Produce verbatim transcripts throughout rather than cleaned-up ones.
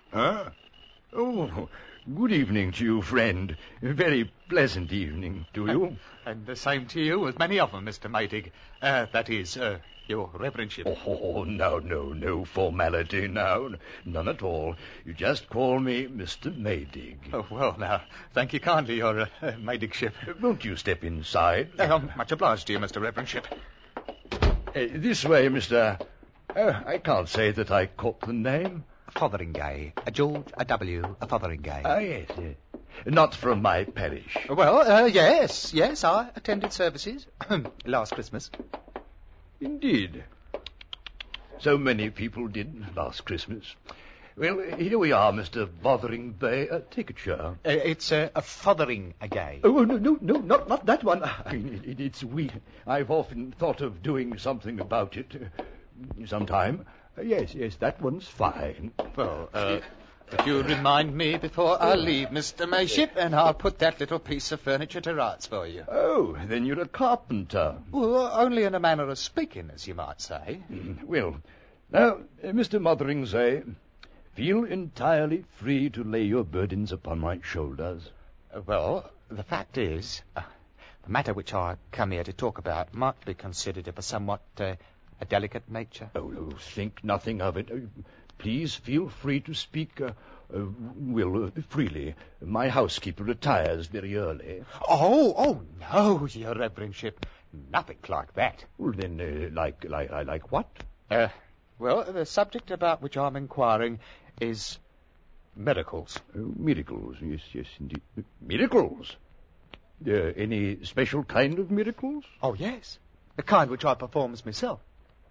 Huh? Oh, good evening to you, friend. A very pleasant evening to you. And the same to you, as many of them, Mister Maydig. Uh, that is, uh, your reverendship. Oh, no, no, no formality now. None at all. You just call me Mister Maydig. Oh, well, now, thank you kindly, your uh, uh, Maydigship. Won't you step inside? Uh, I'm much obliged to you, Mister Reverendship. Uh, this way, Mister Uh, I can't say that I caught the name. Fotheringay. A George, a W, a Fotheringay. Ah, yes, yes. Not from my parish. Well, uh, yes, yes, I attended services last Christmas. Indeed. So many people did last Christmas. Well, here we are, Mister Fotheringay. Uh, take a chair. Uh, it's uh, a Fotheringay. Oh, no, no, no, not, not that one. I mean, it, it's we. I've often thought of doing something about it. Uh, sometime. Uh, yes, yes, that one's fine. Well, uh... But you remind me before I leave, Mister Mayship, and I'll put that little piece of furniture to rights for you. Oh, then you're a carpenter. Well, only in a manner of speaking, as you might say. Mm, well, now, uh, Mister Motheringay, feel entirely free to lay your burdens upon my shoulders. Uh, well, the fact is, uh, the matter which I come here to talk about might be considered of a somewhat uh, a delicate nature. Oh, oh, think nothing of it. Uh, Please feel free to speak, uh, uh, well, uh, freely. My housekeeper retires very early. Oh, oh, no, your reverendship. Nothing like that. Well, then, uh, like, like, uh, like what? Uh, well, the subject about which I'm inquiring is miracles. Oh, miracles, yes, yes, indeed. Miracles? Uh, any special kind of miracles? Oh, yes. The kind which I performs myself.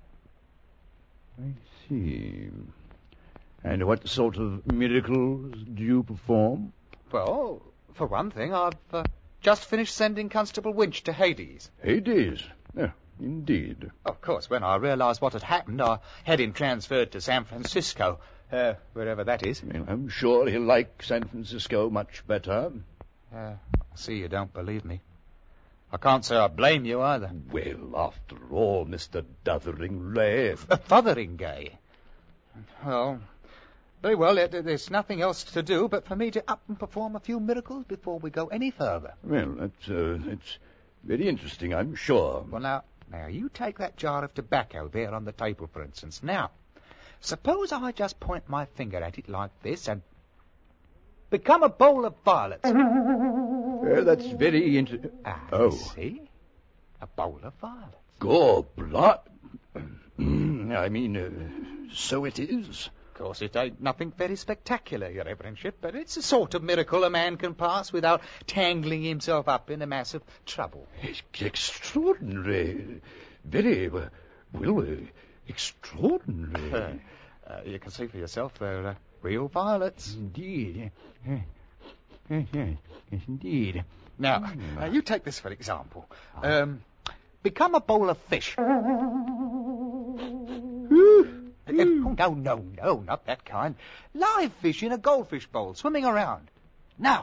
I see. And what sort of miracles do you perform? Well, for one thing, I've uh, just finished sending Constable Winch to Hades. Hades? Yeah, indeed. Of course, when I realised what had happened, I had him transferred to San Francisco, uh, wherever that is. Well, I'm sure he'll like San Francisco much better. Uh, I see you don't believe me. I can't say I blame you either. Well, after all, Mister Fotheringay... Uh, Fotheringay? Well... Very well, there's nothing else to do but for me to up and perform a few miracles before we go any further. Well, that's, uh, that's very interesting, I'm sure. Well, now, now, you take that jar of tobacco there on the table, for instance. Now, suppose I just point my finger at it like this and become a bowl of violets. Uh, that's very interesting. Ah, oh. See? A bowl of violets. God, blood. I mean, uh, so it is. Of course, it ain't nothing very spectacular, your reverendship, but it's a sort of miracle a man can pass without tangling himself up in a mass of trouble. It's extraordinary. Very, uh, well, uh, extraordinary. Uh, uh, you can see for yourself they're uh, real violets. Indeed. Yes, yes, yes, indeed. Now, Mm. uh, you take this for example. Um, become a bowl of fish. Uh, oh, no, no, no, not that kind. Live fish in a goldfish bowl, swimming around. Now.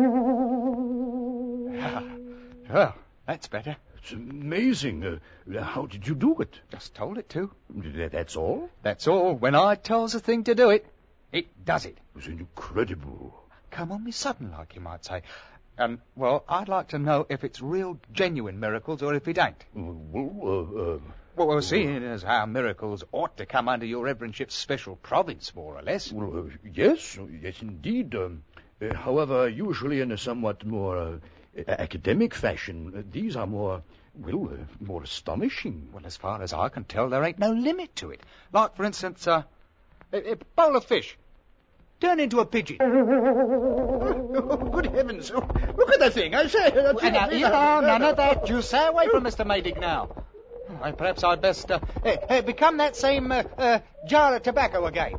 Well, that's better. It's amazing. Uh, how did you do it? Just told it to. That's all? That's all. When I tells a thing to do it, it does it. It was incredible. Come on me sudden, like you might say. And, well, I'd like to know if it's real, genuine miracles or if it ain't. Well, uh, uh, Well, well, seeing as how miracles ought to come under your reverendship's special province, more or less. Well, uh, yes, yes, indeed. Um, uh, however, usually in a somewhat more uh, academic fashion, uh, these are more, well, uh, more astonishing. Well, as far as I can tell, there ain't no limit to it. Like, for instance, uh, a, a bowl of fish. Turn into a pigeon. Oh, good heavens. Oh, look at the thing, I say. Well, now, no, none of that. You stay away from Mister Maydig now. Well, perhaps I'd best uh, hey, hey, become that same uh, uh, jar of tobacco again.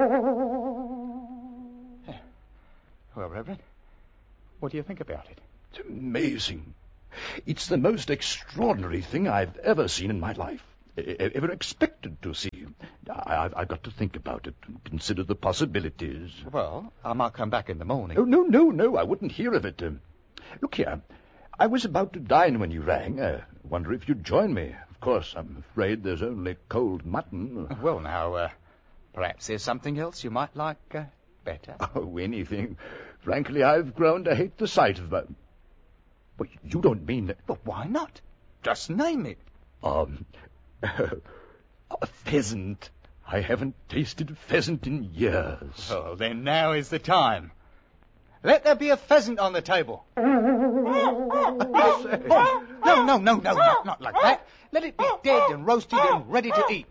Well, Reverend, what do you think about it? It's amazing. It's the most extraordinary thing I've ever seen in my life, ever expected to see. I, I've got to think about it, consider the possibilities. Well, I might come back in the morning. Oh, no, no, no, I wouldn't hear of it. Um, look here, I was about to dine when you rang. I wonder if you'd join me. Of course, I'm afraid there's only cold mutton. Well, now, uh, perhaps there's something else you might like uh, better? Oh, anything. Frankly, I've grown to hate the sight of them. But you don't mean that... But why not? Just name it. Um, a pheasant. I haven't tasted pheasant in years. Oh, then now is the time. Let there be a pheasant on the table. Oh, no, no, no, no, not, not like that. Let it be dead and roasted and ready to eat.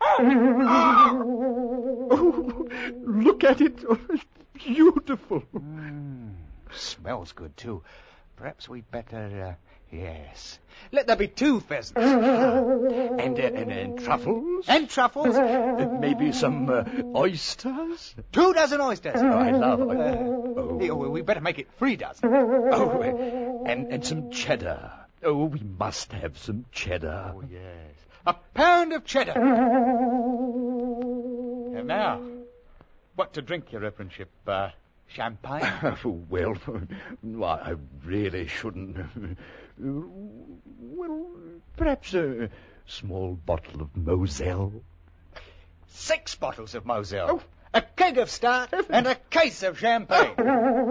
Oh, look at it. Oh, it's beautiful. Mm, smells good, too. Perhaps we'd better, uh, yes. Let there be two pheasants. And, uh, and, and truffles? And truffles. Uh, maybe some uh, oysters? Two dozen oysters. Oh, I love oysters. Uh, oh. oh, we better make it three dozen. Oh, and, and some cheddar. Oh, we must have some cheddar. Oh, yes. A pound of cheddar. And now, what to drink, Your Reverendship? Uh, champagne? Well, I really shouldn't. Well, perhaps a small bottle of Moselle. Six bottles of Moselle. Oh. A keg of stout and a case of champagne.